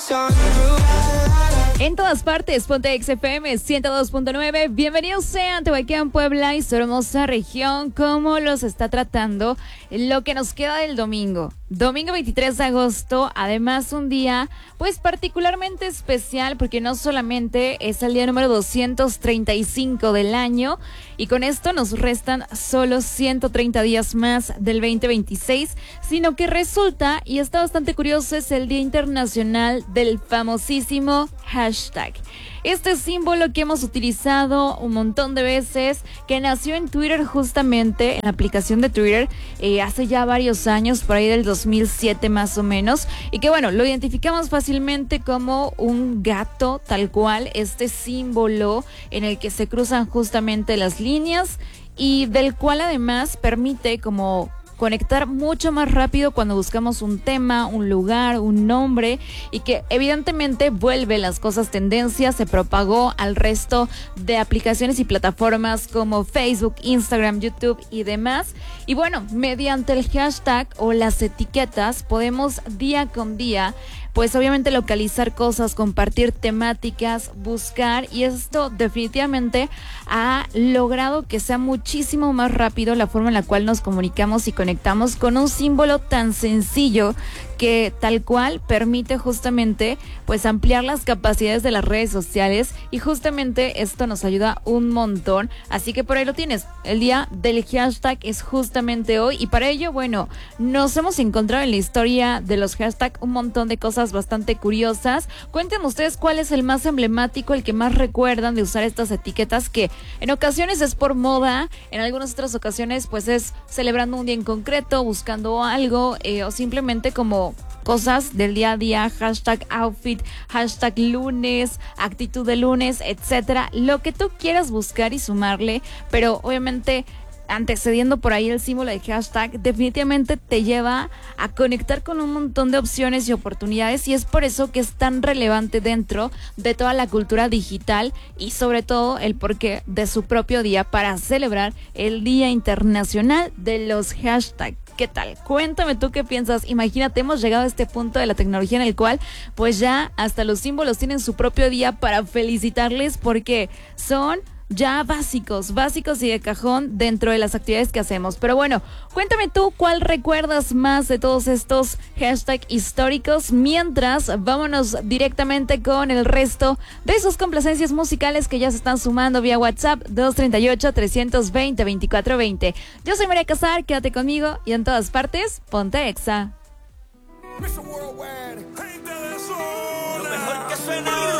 En todas partes, Ponte Exa FM 102.9. Bienvenidos sean Tehuacán, Puebla y su hermosa región. ¿Cómo los está tratando lo que nos queda del domingo? Domingo 23 de agosto, además un día pues particularmente especial porque no solamente es el día número 235 del año y con esto nos restan solo 130 días más del 2026, sino que resulta, y está bastante curioso, es el Día Internacional del famosísimo hashtag. Este símbolo que hemos utilizado un montón de veces, que nació en Twitter justamente, en la aplicación de Twitter, hace ya varios años, por ahí del 2007 más o menos, y que bueno, lo identificamos fácilmente como un gato, tal cual, este símbolo en el que se cruzan justamente las líneas y del cual además permite como conectar mucho más rápido cuando buscamos un tema, un lugar, un nombre, y que evidentemente vuelve las cosas tendencias, se propagó al resto de aplicaciones y plataformas como Facebook, Instagram, YouTube y demás. Y bueno, mediante el hashtag o las etiquetas podemos día con día pues obviamente localizar cosas, compartir temáticas, buscar, y esto definitivamente ha logrado que sea muchísimo más rápido la forma en la cual nos comunicamos y conectamos con un símbolo tan sencillo que tal cual permite justamente pues ampliar las capacidades de las redes sociales, y justamente esto nos ayuda un montón. Así que por ahí lo tienes, el día del hashtag es justamente hoy, y para ello bueno, nos hemos encontrado en la historia de los hashtags un montón de cosas bastante curiosas. Cuéntenme ustedes cuál es el más emblemático, el que más recuerdan de usar estas etiquetas, que en ocasiones es por moda, en algunas otras ocasiones pues es celebrando un día en concreto, buscando algo, o simplemente como cosas del día a día, hashtag outfit, hashtag lunes, actitud de lunes, etcétera, lo que tú quieras buscar y sumarle, pero obviamente antecediendo por ahí el símbolo de hashtag, definitivamente te lleva a conectar con un montón de opciones y oportunidades, y es por eso que es tan relevante dentro de toda la cultura digital y sobre todo el porqué de su propio día para celebrar el Día Internacional de los Hashtags. ¿Qué tal? Cuéntame tú qué piensas. Imagínate, hemos llegado a este punto de la tecnología en el cual pues ya hasta los símbolos tienen su propio día para felicitarles, porque son ya básicos y de cajón dentro de las actividades que hacemos. Pero bueno, cuéntame tú cuál recuerdas más de todos estos hashtags históricos, mientras vámonos directamente con el resto de sus complacencias musicales que ya se están sumando vía WhatsApp 238-320-2420. Yo soy María Casar, quédate conmigo y en todas partes, Ponte Exa. Lo mejor que suena.